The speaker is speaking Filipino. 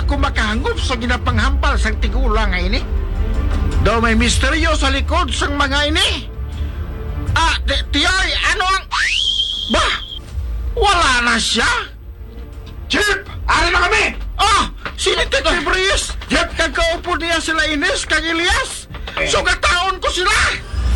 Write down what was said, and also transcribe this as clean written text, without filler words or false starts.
ako makahangop sa ginapanghampal sa tigula nga ini. Daw may misteryo sa likod sang mga ini. Tiyoy, ano ang... Bah! Wala na siya! Chip! Ari na kami! Si Detective Reyes! Kagkaupo niya sila Ines kag Elias! Sugataon ko sila!